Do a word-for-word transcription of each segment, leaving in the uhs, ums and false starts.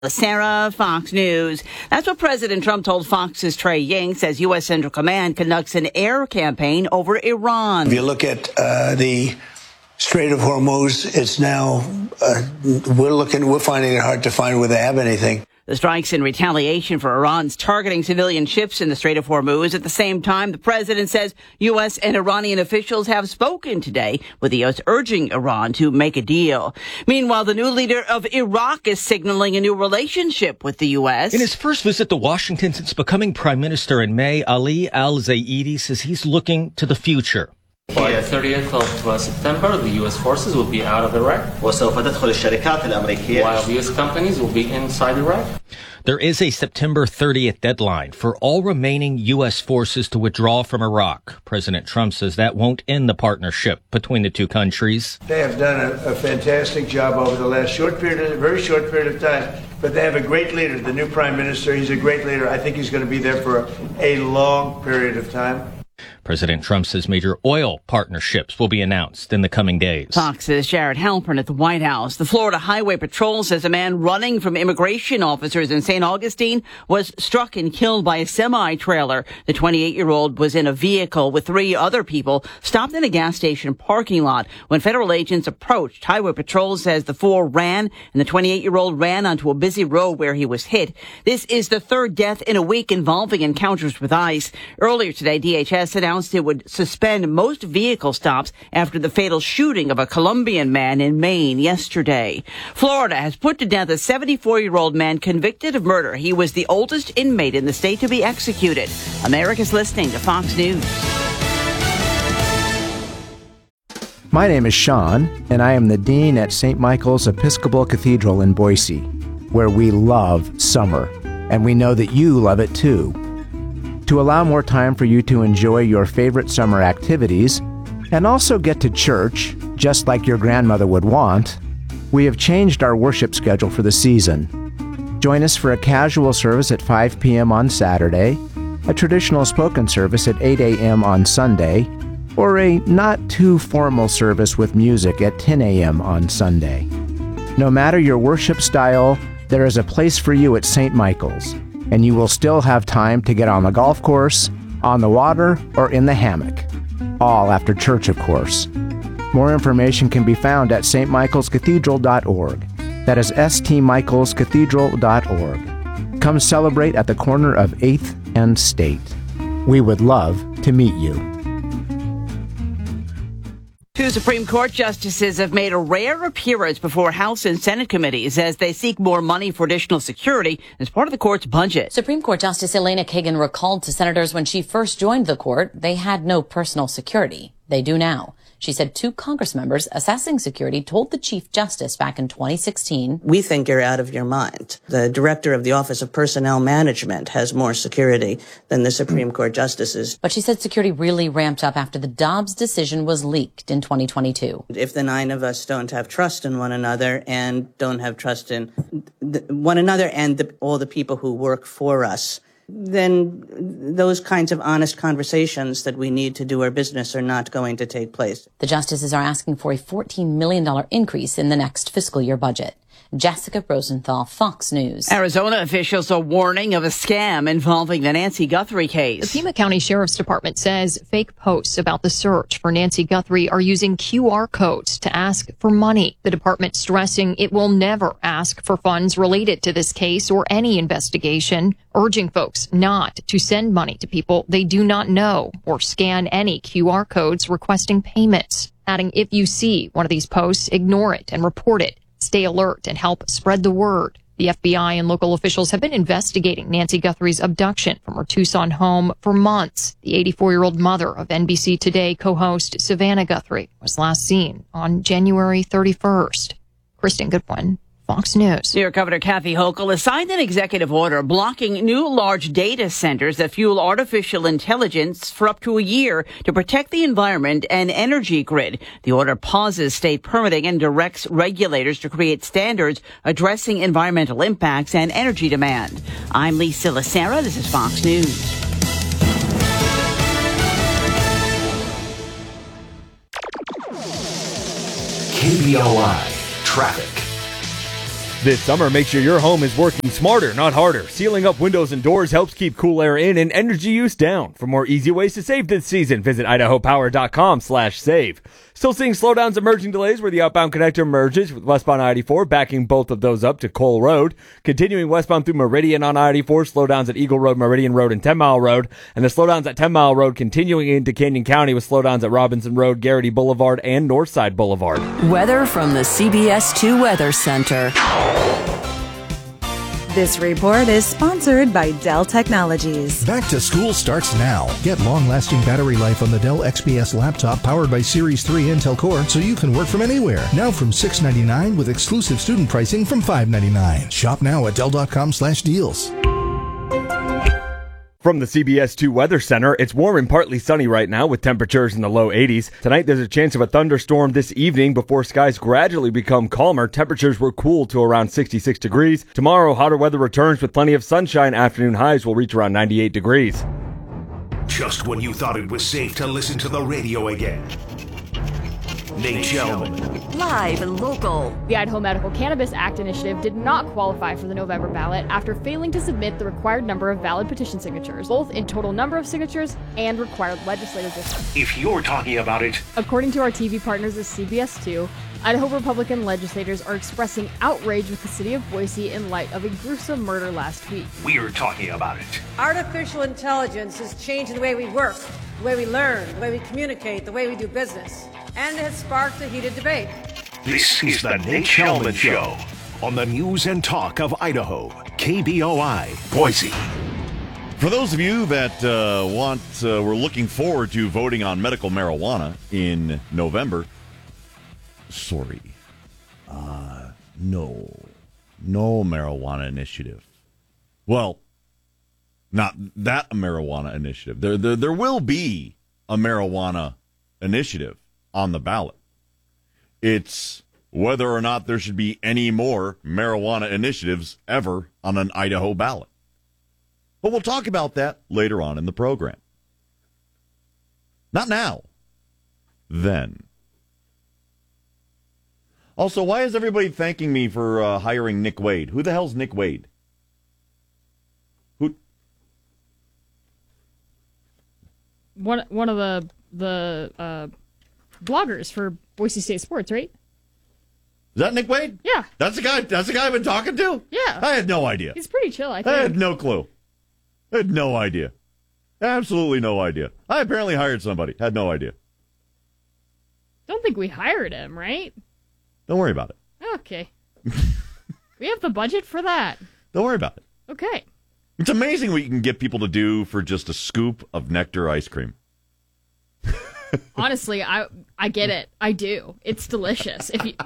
Sarah, Fox News. That's what President Trump told Fox's Trey Yingst as U S. Central Command conducts an air campaign over Iran. If you look at uh, the Strait of Hormuz, it's now, uh, we're looking, we're finding it hard to find where they have anything. The strikes in retaliation for Iran's targeting civilian ships in the Strait of Hormuz. At the same time, the president says U S and Iranian officials have spoken today, with the U S urging Iran to make a deal. Meanwhile, the new leader of Iraq is signaling a new relationship with the U S. In his first visit to Washington since becoming prime minister in May, Ali al-Zaidi says he's looking to the future. By the thirtieth of uh, September, the U S forces will be out of Iraq, while the U S companies will be inside Iraq. There is a September thirtieth deadline for all remaining U S forces to withdraw from Iraq. President Trump says that won't end the partnership between the two countries. They have done a, a fantastic job over the last short period, very short period of time, but they have a great leader, the new prime minister. He's a great leader. I think he's going to be there for a, a long period of time. President Trump says major oil partnerships will be announced in the coming days. Fox's Jared Halpern at the White House. The Florida Highway Patrol says a man running from immigration officers in Saint Augustine was struck and killed by a semi-trailer. The twenty-eight-year-old was in a vehicle with three other people, stopped in a gas station parking lot. When federal agents approached, Highway Patrol says the four ran and the twenty-eight-year-old ran onto a busy road where he was hit. This is the third death in a week involving encounters with ICE. Earlier today, D H S announced it would suspend most vehicle stops after the fatal shooting of a Colombian man in Maine yesterday. Florida has put to death a seventy-four-year-old man convicted of murder. He was the oldest inmate in the state to be executed. America's listening to Fox News. My name is Sean, and I am the Dean at Saint Michael's Episcopal Cathedral in Boise, where we love summer, and we know that you love it too. To allow more time for you to enjoy your favorite summer activities and also get to church, just like your grandmother would want, we have changed our worship schedule for the season. Join us for a casual service at five p.m. on Saturday, a traditional spoken service at eight a.m. on Sunday, or a not-too-formal service with music at ten a.m. on Sunday. No matter your worship style, there is a place for you at Saint Michael's, and you will still have time to get on the golf course, on the water, or in the hammock. All after church, of course. More information can be found at s t michaels cathedral dot org. That is s t michaels cathedral dot org. Come celebrate at the corner of eighth and State. We would love to meet you. Two Supreme Court justices have made a rare appearance before House and Senate committees as they seek more money for additional security as part of the court's budget. Supreme Court Justice Elena Kagan recalled to senators when she first joined the court, they had no personal security. They do now. She said two Congress members assessing security told the Chief Justice back in twenty sixteen. We think you're out of your mind. The director of the Office of Personnel Management has more security than the Supreme Court justices. But she said security really ramped up after the Dobbs decision was leaked in twenty twenty-two. If the nine of us don't have trust in one another and don't have trust in th- one another and the, all the people who work for us, then those kinds of honest conversations that we need to do our business are not going to take place. The justices are asking for a fourteen million dollars increase in the next fiscal year budget. Jessica Rosenthal, Fox News. Arizona officials are warning of a scam involving the Nancy Guthrie case. The Pima County Sheriff's Department says fake posts about the search for Nancy Guthrie are using Q R codes to ask for money. The department stressing it will never ask for funds related to this case or any investigation, urging folks not to send money to people they do not know or scan any Q R codes requesting payments. Adding, if you see one of these posts, ignore it and report it. Stay alert and help spread the word. The F B I and local officials have been investigating Nancy Guthrie's abduction from her Tucson home for months. The eighty-four-year-old mother of N B C Today co-host Savannah Guthrie was last seen on January thirty-first. Kristen Goodwin, Fox News. New York Governor Kathy Hochul has signed an executive order blocking new large data centers that fuel artificial intelligence for up to a year to protect the environment and energy grid. The order pauses state permitting and directs regulators to create standards addressing environmental impacts and energy demand. I'm Lisa Lacera. This is Fox News. K B L I Traffic. This summer, make sure your home is working smarter, not harder. Sealing up windows and doors helps keep cool air in and energy use down. For more easy ways to save this season, visit idahopower.com slash save. Still seeing slowdowns and merging delays where the outbound connector merges with westbound I eighty-four, backing both of those up to Cole Road. Continuing westbound through Meridian on I eighty-four, slowdowns at Eagle Road, Meridian Road, and ten mile Road. And the slowdowns at ten mile Road continuing into Canyon County with slowdowns at Robinson Road, Garrity Boulevard, and Northside Boulevard. Weather from the C B S two Weather Center. This report is sponsored by Dell Technologies. Back to school starts now. Get long-lasting battery life on the Dell X P S laptop powered by Series three Intel Core so you can work from anywhere. Now from six dollars and ninety-nine cents with exclusive student pricing from five dollars and ninety-nine cents. Shop now at Dell.com slash deals. From the C B S two Weather Center, it's warm and partly sunny right now with temperatures in the low eighties. Tonight, there's a chance of a thunderstorm this evening before skies gradually become calmer. Temperatures will cool to around sixty-six degrees. Tomorrow, hotter weather returns with plenty of sunshine. Afternoon highs will reach around ninety-eight degrees. Just when you thought it was safe to listen to the radio again. Nate Shelman. Live and local. The Idaho Medical Cannabis Act initiative did not qualify for the November ballot after failing to submit the required number of valid petition signatures, both in total number of signatures and required legislative distance. If you're talking about it. According to our T V partners at C B S two, Idaho Republican legislators are expressing outrage with the city of Boise in light of a gruesome murder last week. We're talking about it. Artificial intelligence is changing the way we work, the way we learn, the way we communicate, the way we do business, and it has sparked a heated debate. This is the Nate Shelman Show on the News and Talk of Idaho, K B O I, Boise. For those of you that uh, want, uh, we're looking forward to voting on medical marijuana in November. Sorry. Uh, no. No marijuana initiative. Well, not that marijuana initiative. There, there, there will be a marijuana initiative on the ballot. It's whether or not there should be any more marijuana initiatives ever on an Idaho ballot. But we'll talk about that later on in the program. Not now. Then. Also, why is everybody thanking me for uh, hiring Nick Wade? Who the hell's Nick Wade? Who? One one of the the uh, bloggers for Boise State Sports, right? Is that Nick Wade? Yeah. That's the guy. That's the guy I've been talking to. Yeah. I had no idea. He's pretty chill, I think. I had no clue. I had no idea. Absolutely no idea. I apparently hired somebody. Had no idea. Don't think we hired him, right? Don't worry about it. Okay. We have the budget for that. Don't worry about it. Okay. It's amazing what you can get people to do for just a scoop of Nectar ice cream. Honestly, I I get it. I do. It's delicious. If you,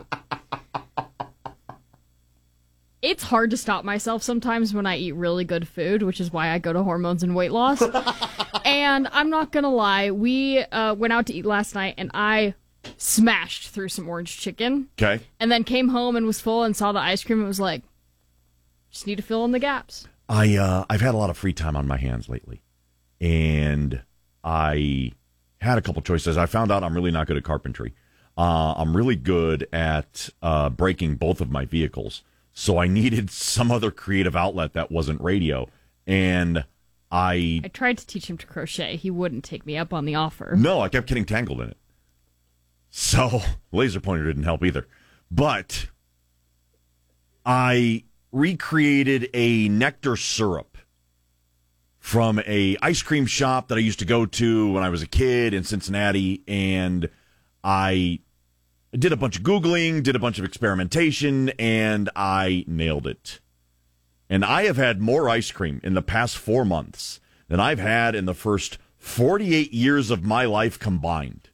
it's hard to stop myself sometimes when I eat really good food, which is why I go to Hormones and Weight Loss. And I'm not gonna lie, we uh, went out to eat last night, and I smashed through some orange chicken. Okay. And then came home and was full and saw the ice cream and was like, just need to fill in the gaps. I uh, I've had a lot of free time on my hands lately, and I had a couple choices. I found out I'm really not good at carpentry. Uh, I'm really good at uh, breaking both of my vehicles, so I needed some other creative outlet that wasn't radio. And I I tried to teach him to crochet. He wouldn't take me up on the offer. No, I kept getting tangled in it. So laser pointer didn't help either. But I recreated a nectar syrup from a ice cream shop that I used to go to when I was a kid in Cincinnati, and I did a bunch of Googling, did a bunch of experimentation, and I nailed it. And I have had more ice cream in the past four months than I've had in the first forty-eight years of my life combined.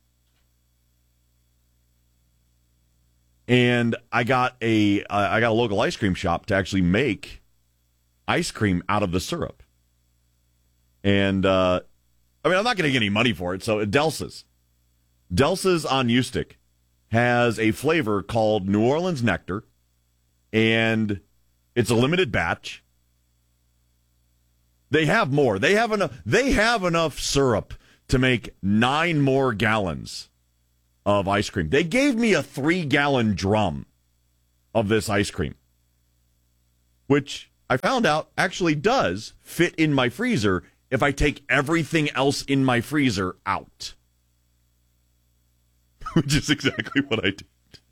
And I got a uh, I got a local ice cream shop to actually make ice cream out of the syrup. And, uh, I mean, I'm not going to get any money for it, so Delsa's. Delsa's on Ustick has a flavor called New Orleans Nectar, and it's a limited batch. They have more. They have enough, they have enough syrup to make nine more gallons of ice cream. They gave me a three-gallon drum of this ice cream. which I found out actually does fit in my freezer if I take everything else in my freezer out. Which is exactly what I did.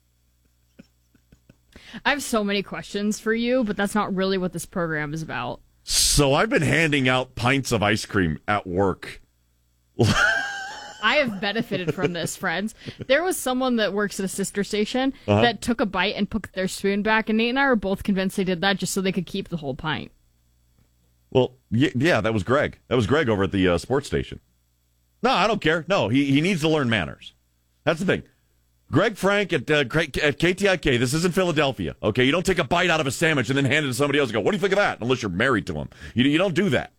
I have so many questions for you, but that's not really what this program is about. So I've been handing out pints of ice cream at work. I have benefited from this, friends. There was someone that works at a sister station Uh-huh. that took a bite and put their spoon back, and Nate and I were both convinced they did that just so they could keep the whole pint. Well, y- yeah, that was Greg. That was Greg over at the uh, sports station. No, I don't care. No, he, he needs to learn manners. That's the thing. Greg Frank at, uh, at K T I K, this isn't Philadelphia, okay? You don't take a bite out of a sandwich and then hand it to somebody else and go, what do you think of that? Unless you're married to him. You, you don't do that.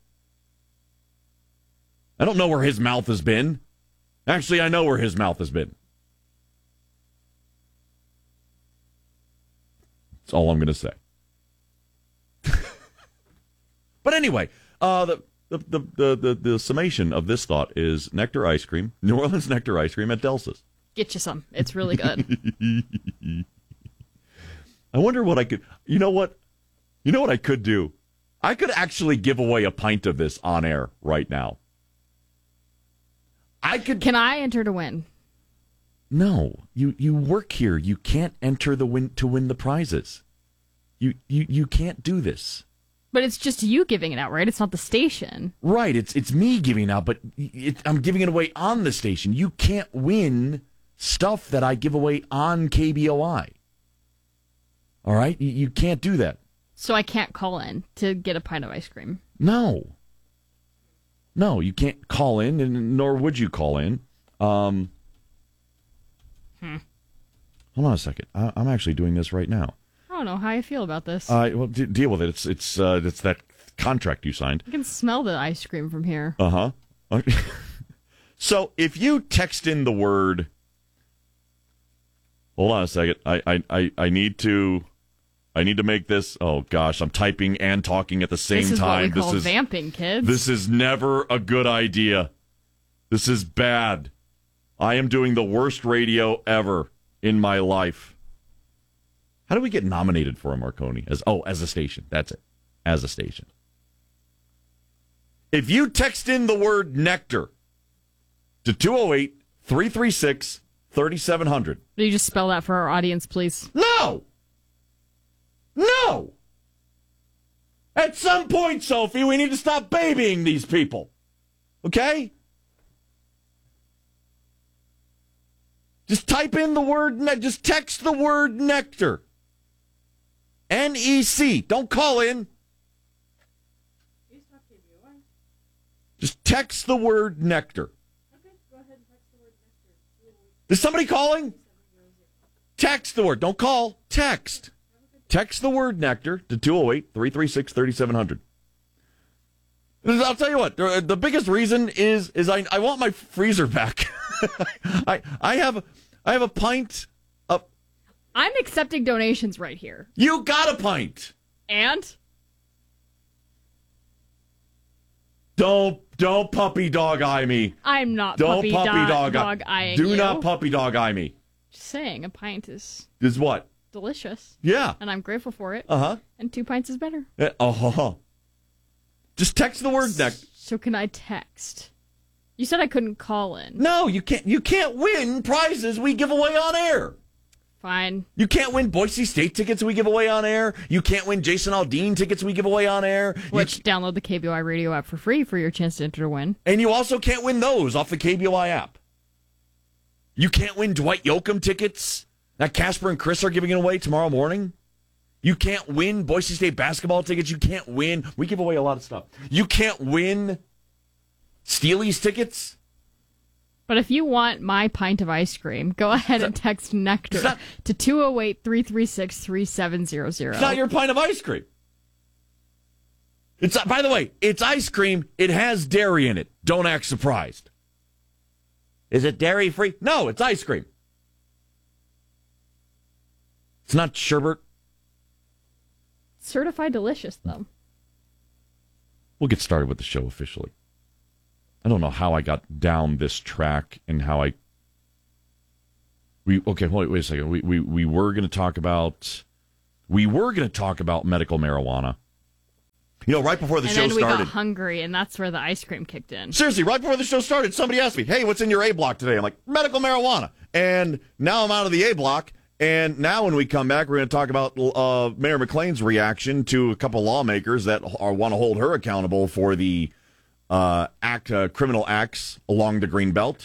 I don't know where his mouth has been. Actually, I know where his mouth has been. That's all I'm going to say. But anyway, uh, the, the, the, the, the, the summation of this thought is Nectar ice cream, New Orleans Nectar ice cream at Delsa's. Get you some. It's really good. I wonder what I could, you know what? You know what I could do? I could actually give away a pint of this on air right now. I could. Can I enter to win? No, you, you work here. You can't enter the win to win the prizes. You, you, you can't do this. But it's just you giving it out, right? It's not the station. Right, it's it's me giving out, but it, I'm giving it away on the station. You can't win stuff that I give away on K B O I. All right? You, you can't do that. So I can't call in to get a pint of ice cream. No. No, you can't call in, and nor would you call in. Um, Hmm. Hold on a second. I, I'm actually doing this right now. I don't know how I feel about this. Uh, well, d- deal with it. It's it's uh, it's that contract you signed. I can smell the ice cream from here. Uh huh. So if you text in the word, hold on a second. I, I, I, I need to, I need to make this. Oh gosh, I'm typing and talking at the same this is time. What we call this is vamping, kids. This is never a good idea. This is bad. I am doing the worst radio ever in my life. How do we get nominated for a Marconi? As oh, as a station. That's it. As a station. If you text in the word nectar to two oh eight, three three six, three seven zero zero. Will you just spell that for our audience, please? No! No! At some point, Sophie, we need to stop babying these people. Okay? Just type in the word, ne- just text the word nectar. N E C. Don't call in. Just text the word nectar. Is somebody calling? Text the word. Don't call. Text. Text the word nectar to two oh eight, three three six, three seven zero zero. I'll tell you what. The biggest reason is is I I want my freezer back. I I have I have a pint of. I'm accepting donations right here. You got a pint. And? Don't don't puppy dog eye me. I'm not don't puppy, puppy do- dog, dog eyeing Do you. not puppy dog eye me. Just saying, a pint is Is what? delicious. Yeah. And I'm grateful for it. Uh-huh. And two pints is better. Uh, oh. Just text the word nectar. So can I text? You said I couldn't call in. No, you can't. You can't win prizes we give away on air. Fine. You can't win Boise State tickets we give away on air. You can't win Jason Aldean tickets we give away on air. Which, you, download the K B O I radio app for free for your chance to enter to win. And you also can't win those off the K B O I app. You can't win Dwight Yoakam tickets that Casper and Chris are giving away tomorrow morning. You can't win Boise State basketball tickets. You can't win. We give away a lot of stuff. You can't win Steely's tickets. But if you want my pint of ice cream, go ahead and text nectar not, to two oh eight, three three six, three seven zero zero. It's not your pint of ice cream. It's by the way, it's ice cream. It has dairy in it. Don't act surprised. Is it dairy free? No, it's ice cream. It's not sherbet. Certified delicious, though. We'll get started with the show officially. I don't know how I got down this track and how I. We okay. Wait, wait a second. We we we were going to talk about. We were going to talk about medical marijuana. You know, right before the and show then we started. got hungry, and that's where the ice cream kicked in. Seriously, right before the show started, somebody asked me, hey, what's in your A block today? I'm like, medical marijuana. And now I'm out of the A block. And now when we come back, we're going to talk about uh, Mayor McLean's reaction to a couple lawmakers that are, want to hold her accountable for the uh, act, uh, criminal acts along the Greenbelt.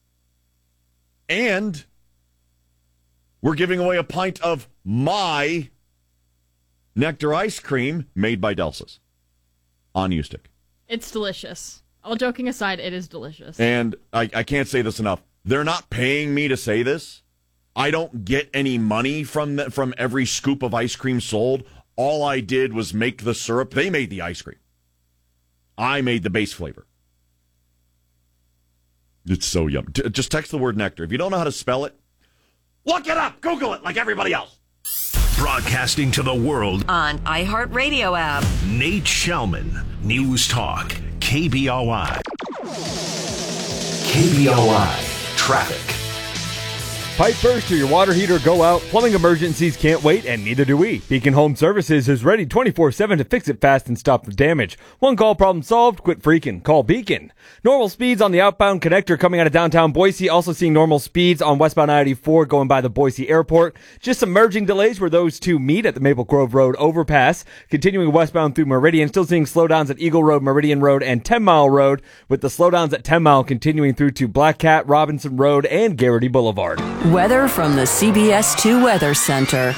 And we're giving away a pint of my Nectar ice cream made by Delsa's on U-Stick. It's delicious. All joking aside, it is delicious. And I, I can't say this enough. They're not paying me to say this. I don't get any money from the, from every scoop of ice cream sold. All I did was make the syrup. They made the ice cream. I made the base flavor. It's so yum. T- just text the word nectar. If you don't know how to spell it, look it up. Google it like everybody else. Broadcasting to the world on iHeartRadio app. Nate Shellman, News Talk, K B O I. K B O I Traffic. Pipe burst or your water heater go out, plumbing emergencies can't wait, and neither do we. Beacon Home Services is ready twenty-four seven to fix it fast and stop the damage. One call, problem solved. Quit freaking. Call Beacon. Normal speeds on the outbound connector coming out of downtown Boise. Also seeing normal speeds on westbound I eighty-four going by the Boise Airport. Just some merging delays where those two meet at the Maple Grove Road overpass. Continuing westbound through Meridian. Still seeing slowdowns at Eagle Road, Meridian Road, and ten mile Road, with the slowdowns at ten mile continuing through to Black Cat, Robinson Road, and Garrity Boulevard. Weather from the C B S two Weather Center.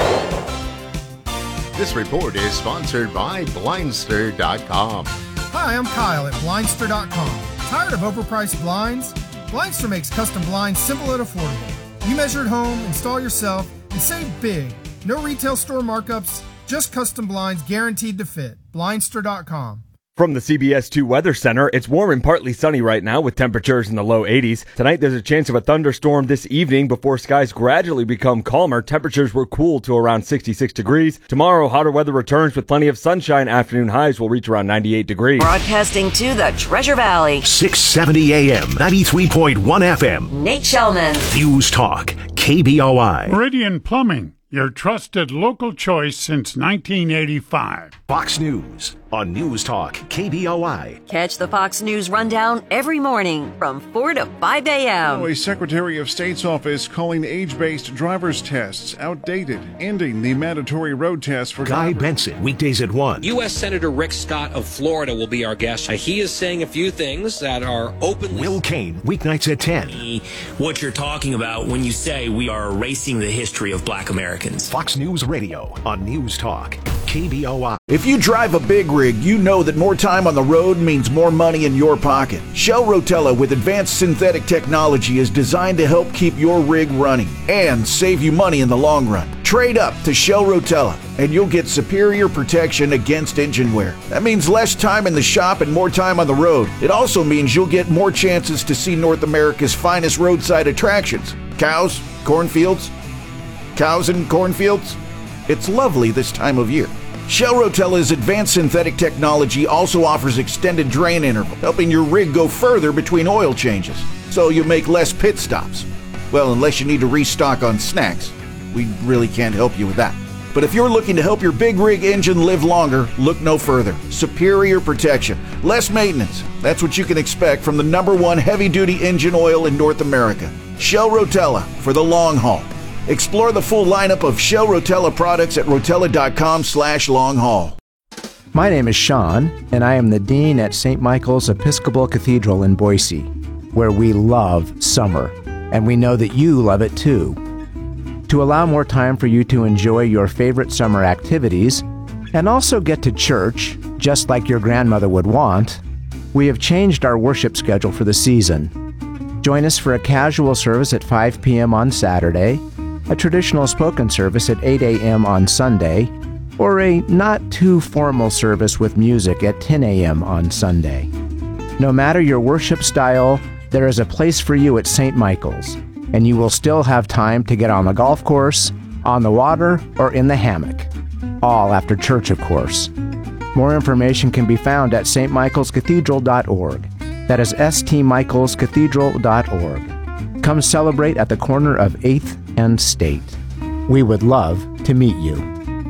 This report is sponsored by Blindster dot com. Hi, I'm Kyle at Blindster dot com. Tired of overpriced blinds? Blindster makes custom blinds simple and affordable. You measure at home, install yourself, and save big. No retail store markups, just custom blinds guaranteed to fit. Blindster dot com. From the C B S two Weather Center, it's warm and partly sunny right now with temperatures in the low eighties. Tonight, there's a chance of a thunderstorm this evening before skies gradually become calmer. Temperatures will cool to around sixty-six degrees. Tomorrow, hotter weather returns with plenty of sunshine. Afternoon highs will reach around ninety-eight degrees. Broadcasting to the Treasure Valley. six seventy A M, ninety-three point one F M. Nate Shellman. News Talk, K B O I. Meridian Plumbing, your trusted local choice since nineteen eighty-five. Fox News on News Talk, K B O I. Catch the Fox News Rundown every morning from four to five A M. A Secretary of State's office calling age-based driver's tests outdated, ending the mandatory road test for Guy drivers. Benson, weekdays at one. U S Senator Rick Scott of Florida will be our guest. He is saying a few things that are openly... Will Kane, weeknights at ten. What you're talking about when you say we are erasing the history of black Americans. Fox News Radio on News Talk, K B O I. If you drive a big rig, you know that more time on the road means more money in your pocket. Shell Rotella with advanced synthetic technology is designed to help keep your rig running and save you money in the long run. Trade up to Shell Rotella and you'll get superior protection against engine wear. That means less time in the shop and more time on the road. It also means you'll get more chances to see North America's finest roadside attractions. Cows, cornfields, cows and cornfields. It's lovely this time of year. Shell Rotella's advanced synthetic technology also offers extended drain interval, helping your rig go further between oil changes, so you make less pit stops. Well, unless you need to restock on snacks. We really can't help you with that. But if you're looking to help your big rig engine live longer, look no further. Superior protection, less maintenance. That's what you can expect from the number one heavy-duty engine oil in North America. Shell Rotella for the long haul. Explore the full lineup of Shell Rotella products at rotella.com slash long haul. My name is Sean, and I am the Dean at Saint Michael's Episcopal Cathedral in Boise, where we love summer, and we know that you love it too. To allow more time for you to enjoy your favorite summer activities, and also get to church, just like your grandmother would want, we have changed our worship schedule for the season. Join us for a casual service at five p.m. on Saturday, a traditional spoken service at eight a.m. on Sunday, or a not-too-formal service with music at ten a.m. on Sunday. No matter your worship style, there is a place for you at Saint Michael's, and you will still have time to get on the golf course, on the water, or in the hammock. All after church, of course. More information can be found at s t michaels cathedral dot org. That is s t michaels cathedral dot org. Come celebrate at the corner of eighth and State. We would love to meet you.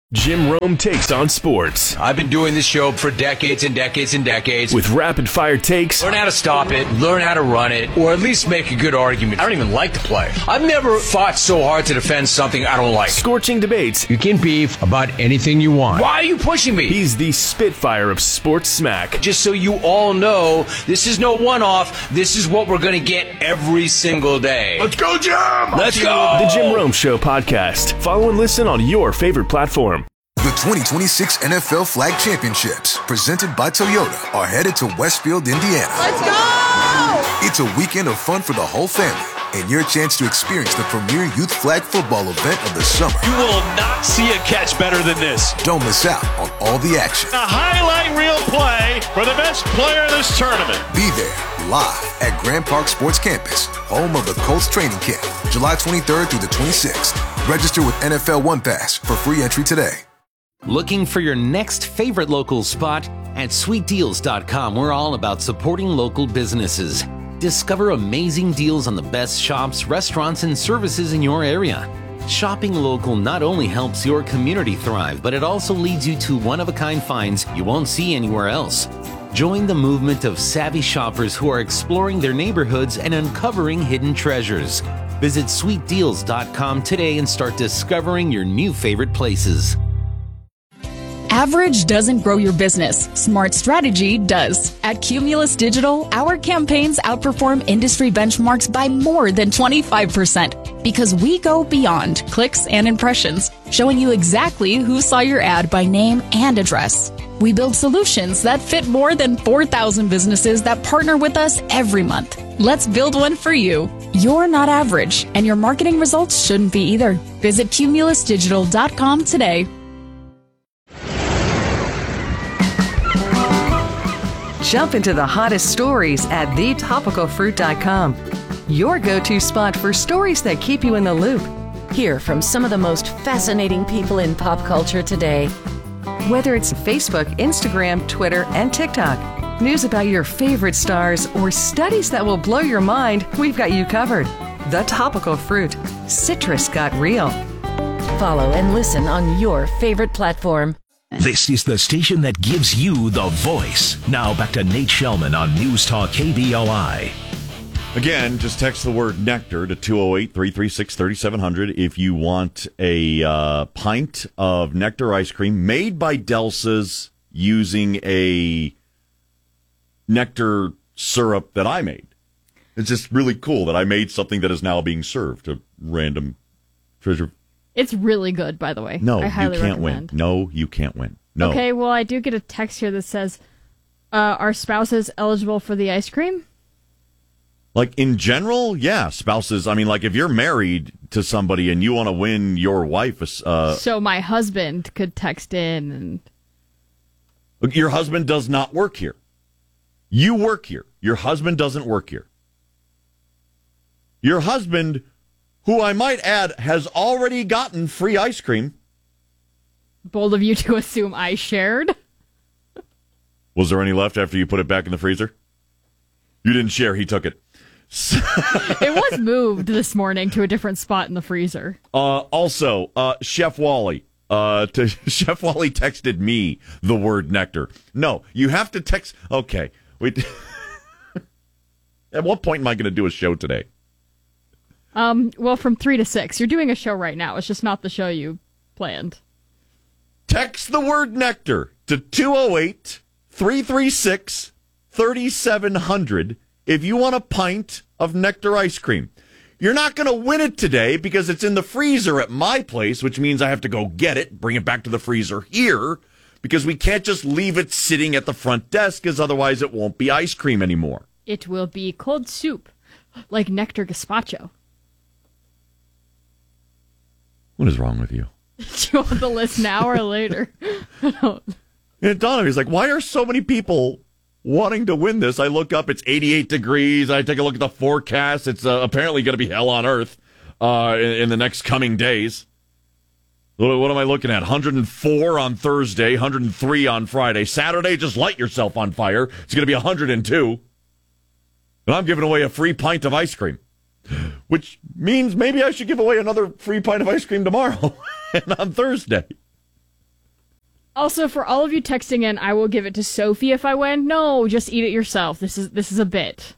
Jim Rome takes on sports. I've been doing this show for decades and decades and decades. With rapid-fire takes. Learn how to stop it, learn how to run it, or at least make a good argument. I don't even like to play. I've never fought so hard to defend something I don't like. Scorching debates. You can beef about anything you want. Why are you pushing me? He's the Spitfire of sports smack. Just so you all know, this is no one-off. This is what we're going to get every single day. Let's go, Jim! Let's go! The Jim Rome Show podcast. Follow and listen on your favorite platform. The twenty twenty-six N F L Flag Championships, presented by Toyota, are headed to Westfield, Indiana. Let's go! It's a weekend of fun for the whole family, and your chance to experience the premier youth flag football event of the summer. You will not see a catch better than this. Don't miss out on all the action. A highlight reel play for the best player of this tournament. Be there, live at Grand Park Sports Campus, home of the Colts training camp, July twenty-third through the twenty-sixth. Register with N F L One Pass for free entry today. Looking for your next favorite local spot? At sweet deals dot com, we're all about supporting local businesses. Discover amazing deals on the best shops, restaurants, and services in your area. Shopping local not only helps your community thrive, but it also leads you to one-of-a-kind finds you won't see anywhere else. Join the movement of savvy shoppers who are exploring their neighborhoods and uncovering hidden treasures. Visit sweet deals dot com today and start discovering your new favorite places. Average doesn't grow your business. Smart strategy does. At Cumulus Digital, our campaigns outperform industry benchmarks by more than twenty-five percent because we go beyond clicks and impressions, showing you exactly who saw your ad by name and address. We build solutions that fit more than four thousand businesses that partner with us every month. Let's build one for you. You're not average, and your marketing results shouldn't be either. Visit cumulus digital dot com today. Jump into the hottest stories at the topical fruit dot com. Your go-to spot for stories that keep you in the loop. Hear from some of the most fascinating people in pop culture today. Whether it's Facebook, Instagram, Twitter, and TikTok, news about your favorite stars, or studies that will blow your mind, we've got you covered. The Topical Fruit. Citrus got real. Follow and listen on your favorite platform. This is the station that gives you the voice. Now back to Nate Shellman on News Talk K B O I. Again, just text the word nectar to two oh eight, three three six, three seven zero zero if you want a uh, pint of nectar ice cream made by Delsa's using a nectar syrup that I made. It's just really cool that I made something that is now being served to random treasure. It's really good, by the way. No, I highly you can't recommend. win. No, you can't win. No. Okay, well, I do get a text here that says, uh, are spouses eligible for the ice cream? Like, in general, yeah, spouses. I mean, like, if you're married to somebody and you want to win your wife... Uh, so my husband could text in and... Your husband does not work here. You work here. Your husband doesn't work here. Your husband... who I might add has already gotten free ice cream. Bold of you to assume I shared. Was there any left after you put it back in the freezer? You didn't share, he took it. It was moved this morning to a different spot in the freezer. Uh, also, uh, Chef Wally. Uh, to, Chef Wally texted me the word nectar. No, you have to text... Okay, wait. At what point am I going to do a show today? Um, well, from three to six. You're doing a show right now. It's just not the show you planned. Text the word nectar to two oh eight, three three six, three seven zero zero if you want a pint of nectar ice cream. You're not going to win it today because it's in the freezer at my place, which means I have to go get it, bring it back to the freezer here, because we can't just leave it sitting at the front desk, because otherwise it won't be ice cream anymore. It will be cold soup, like nectar gazpacho. What is wrong with you? Do you want the list now or later? And Donna, he's like, why are so many people wanting to win this? I look up, it's eighty-eight degrees. I take a look at the forecast. It's uh, apparently going to be hell on earth uh, in, in the next coming days. What, what am I looking at? one hundred four on Thursday, one hundred three on Friday. Saturday, just light yourself on fire. It's going to be one hundred two. And I'm giving away a free pint of ice cream, which means maybe I should give away another free pint of ice cream tomorrow and on Thursday. Also, for all of you texting in, I will give it to Sophie if I win. No, just eat it yourself. This is this is a bit.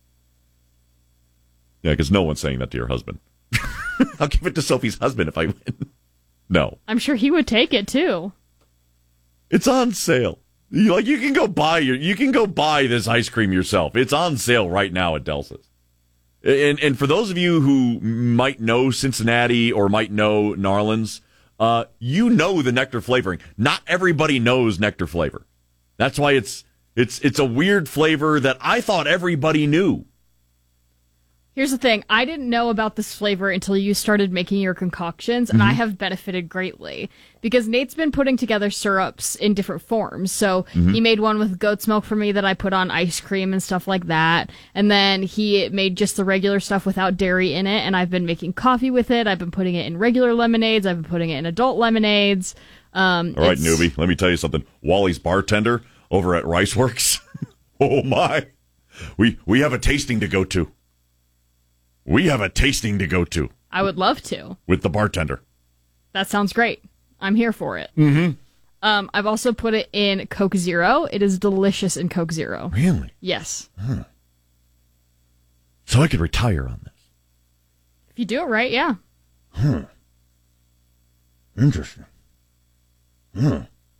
Yeah, because no one's saying that to your husband. I'll give it to Sophie's husband if I win. No. I'm sure he would take it, too. It's on sale. You, like you can go buy your, you can go buy this ice cream yourself. It's on sale right now at Delsa's. And and for those of you who might know Cincinnati or might know Narlands, uh, you know the nectar flavoring. Not everybody knows nectar flavor. That's why it's it's it's a weird flavor that I thought everybody knew. Here's the thing. I didn't know about this flavor until you started making your concoctions, and mm-hmm. I have benefited greatly. Because Nate's been putting together syrups in different forms. So mm-hmm. he made one with goat's milk for me that I put on ice cream and stuff like that. And then he made just the regular stuff without dairy in it, and I've been making coffee with it. I've been putting it in regular lemonades. I've been putting it in adult lemonades. Um, All right, newbie, let me tell you something. Wally's bartender over at Riceworks. Oh, my. We We have a tasting to go to. We have a tasting to go to. I would love to. With the bartender. That sounds great. I'm here for it. Mm-hmm. Um, I've also put it in Coke Zero. It is delicious in Coke Zero. Really? Yes. Huh. So I could retire on this. If you do it right, yeah. Huh. Interesting. Huh.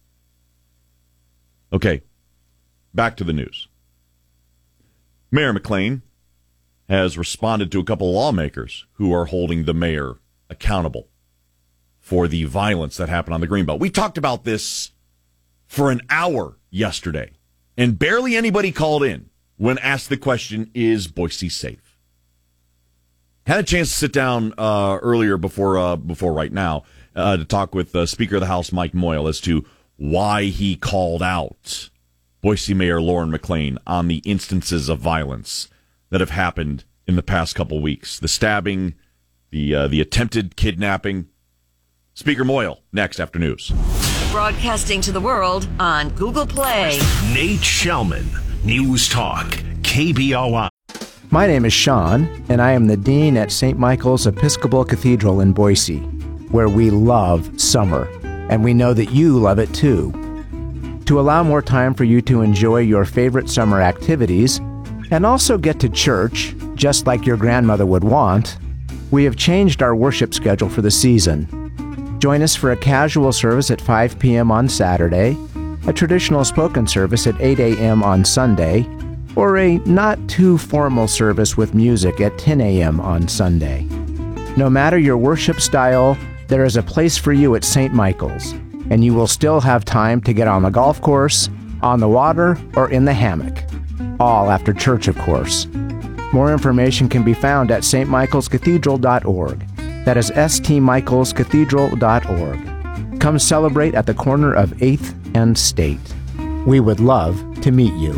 Okay. Back to the news. Mayor McLean has responded to a couple of lawmakers who are holding the mayor accountable for the violence that happened on the Greenbelt. We talked about this for an hour yesterday, and barely anybody called in when asked the question, is Boise safe? Had a chance to sit down uh, earlier before uh, before right now uh, to talk with uh, Speaker of the House Mike Moyle as to why he called out Boise Mayor Lauren McLean on the instances of violence that have happened in the past couple weeks. The stabbing, the uh, the attempted kidnapping. Speaker Moyle, next after news. Broadcasting to the world on Google Play. Nate Shellman, News Talk, K B O I. My name is Sean, and I am the Dean at Saint Michael's Episcopal Cathedral in Boise, where we love summer, and we know that you love it too. To allow more time for you to enjoy your favorite summer activities, and also get to church, just like your grandmother would want, we have changed our worship schedule for the season. Join us for a casual service at five p.m. on Saturday, a traditional spoken service at eight a.m. on Sunday, or a not-too-formal service with music at ten a.m. on Sunday. No matter your worship style, there is a place for you at Saint Michael's, and you will still have time to get on the golf course, on the water, or in the hammock. All after church, of course. More information can be found at s t michaels cathedral dot org. That is s t michaels cathedral dot org. Come celebrate at the corner of eighth and State. We would love to meet you.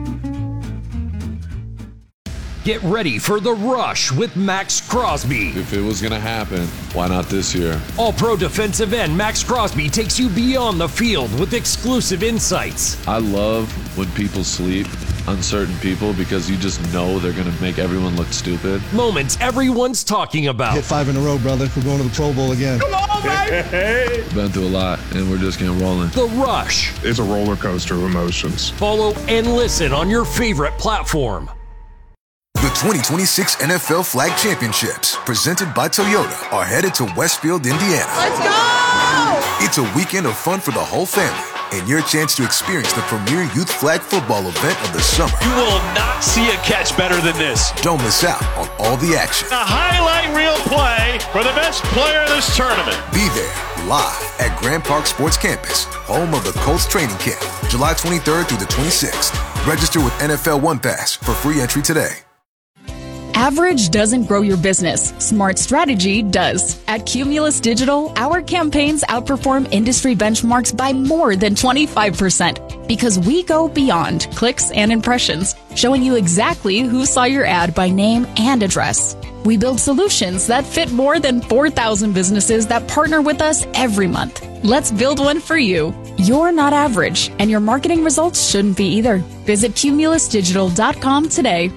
Get ready for The Rush with Max Crosby. If it was going to happen, why not this year? All-pro defensive end Max Crosby takes you beyond the field with exclusive insights. I love when people sleep, uncertain people, because you just know they're going to make everyone look stupid. Moments everyone's talking about. Hit five in a row, brother. We're going to the Pro Bowl again. Come on, baby! Been through a lot, and we're just getting rolling. The Rush. It's a roller coaster of emotions. Follow and listen on your favorite platform. The twenty twenty-six N F L Flag Championships, presented by Toyota, are headed to Westfield, Indiana. Let's go! It's a weekend of fun for the whole family, and your chance to experience the premier youth flag football event of the summer. You will not see a catch better than this. Don't miss out on all the action. A highlight reel play for the best player in this tournament. Be there, live at Grand Park Sports Campus, home of the Colts training camp, July twenty-third through the twenty-sixth. Register with N F L One Pass for free entry today. Average doesn't grow your business. Smart strategy does. At Cumulus Digital, our campaigns outperform industry benchmarks by more than twenty-five percent because we go beyond clicks and impressions, showing you exactly who saw your ad by name and address. We build solutions that fit more than four thousand businesses that partner with us every month. Let's build one for you. You're not average, and your marketing results shouldn't be either. Visit cumulus digital dot com today.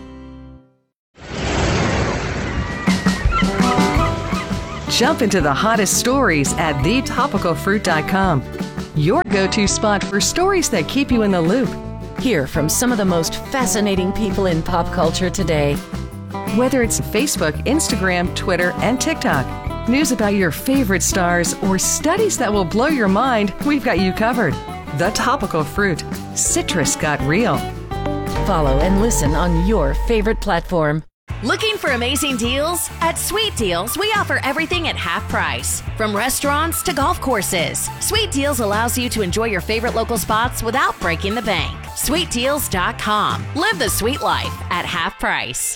Jump into the hottest stories at the topical fruit dot com. your go-to spot for stories that keep you in the loop. Hear from some of the most fascinating people in pop culture today. Whether it's Facebook, Instagram, Twitter, and TikTok, news about your favorite stars, or studies that will blow your mind, we've got you covered. The Topical Fruit. Citrus got real. Follow and listen on your favorite platform. Looking for amazing deals? At Sweet Deals, we offer everything at half price. From restaurants to golf courses, Sweet Deals allows you to enjoy your favorite local spots without breaking the bank. sweet deals dot com. Live the sweet life at half price.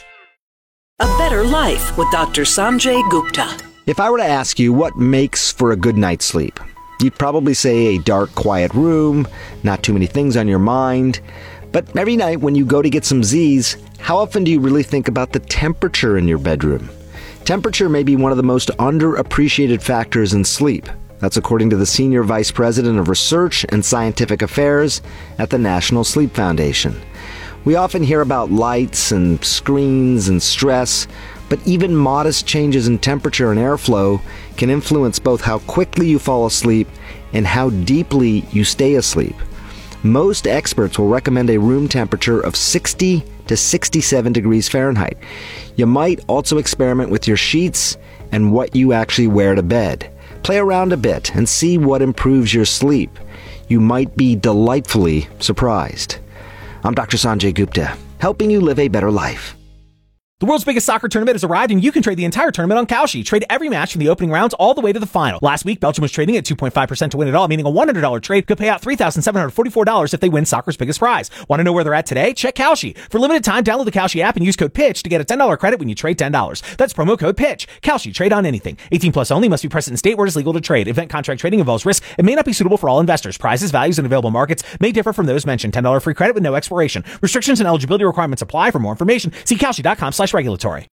A Better Life with Doctor Sanjay Gupta. If I were to ask you what makes for a good night's sleep, you'd probably say a dark, quiet room, not too many things on your mind. But every night when you go to get some Z's, how often do you really think about the temperature in your bedroom? Temperature may be one of the most underappreciated factors in sleep. That's according to the Senior Vice President of Research and Scientific Affairs at the National Sleep Foundation. We often hear about lights and screens and stress, but even modest changes in temperature and airflow can influence both how quickly you fall asleep and how deeply you stay asleep. Most experts will recommend a room temperature of sixty to sixty-seven degrees Fahrenheit. You might also experiment with your sheets and what you actually wear to bed. Play around a bit and see what improves your sleep. You might be delightfully surprised. I'm Doctor Sanjay Gupta, helping you live a better life. The world's biggest soccer tournament has arrived, and you can trade the entire tournament on Kalshi. Trade every match from the opening rounds all the way to the final. Last week, Belgium was trading at two point five percent to win it all, meaning a one hundred dollars trade could pay out three thousand seven hundred forty-four dollars if they win soccer's biggest prize. Want to know where they're at today? Check Kalshi. For limited time, download the Kalshi app and use code PITCH to get a ten dollars credit when you trade ten dollars. That's promo code PITCH. Kalshi. Trade on anything. eighteen plus only. Must be present in state where it is legal to trade. Event contract trading involves risk and may not be suitable for all investors. Prizes, values, and available markets may differ from those mentioned. ten dollars free credit with no expiration. Restrictions and eligibility requirements apply. For more information, see Kalshi dot com slash regulatory.